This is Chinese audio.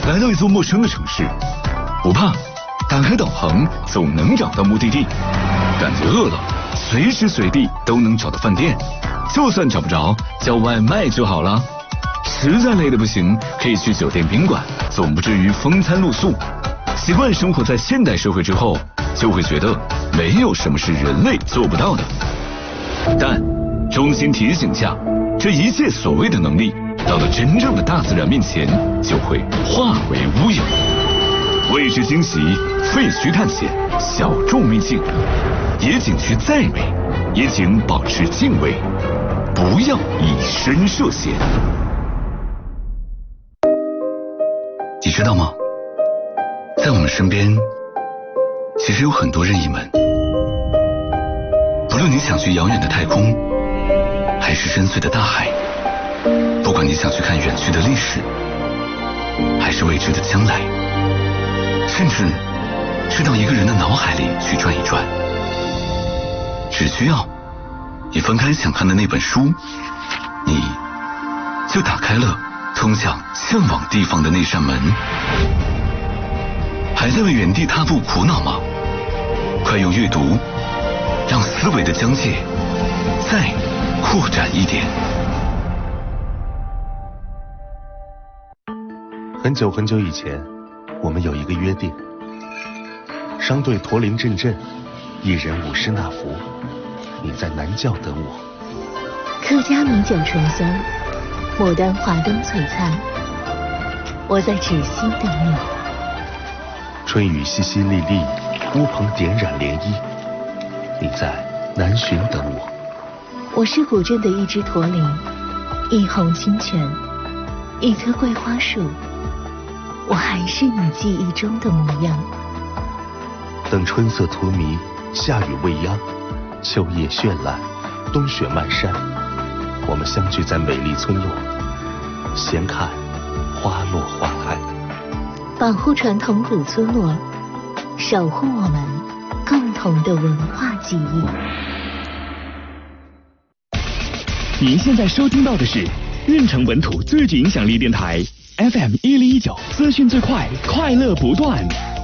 来到一座陌生的城市，不怕，打开导航总能找到目的地。感觉饿了，随时随地都能找到饭店，就算找不着，叫外卖就好了。实在累得不行，可以去酒店宾馆，总不至于风餐露宿。习惯生活在现代社会之后，就会觉得没有什么是人类做不到的。但衷心提醒下，这一切所谓的能力，到了真正的大自然面前，就会化为乌有。未知惊喜，废墟探险，小众秘境，野景区再美，也请保持敬畏，不要以身涉险。你知道吗？在我们身边，其实有很多任意门。不论你想去遥远的太空，还是深邃的大海，不管你想去看远去的历史，还是未知的将来，甚至是到一个人的脑海里去转一转，只需要你翻开想看的那本书，你就打开了通向向往地方的那扇门。还在为原地踏步苦恼吗？快用阅读让思维的疆界再扩展一点。 很久很久以前，我们有一个约定，商队驼铃阵阵，一人舞狮那福，你在南教等我。 客家米酒醇香，牡丹华灯璀璨，我在芷溪等你。 春雨淅淅沥沥，乌篷点染涟漪，你在南浔等我。 我是古镇的一只驼铃，一泓清泉，一棵桂花树，我还是你记忆中的模样。 等春色荼蘼，夏雨未央，秋叶绚烂，冬雪漫山，我们相聚在美丽村落，闲看花落花开。 保护传统古村落，守护我们共同的文化记忆。 您现在收听到的是运城本土最具影响力电台 FM 1019，资讯最快，快乐不断。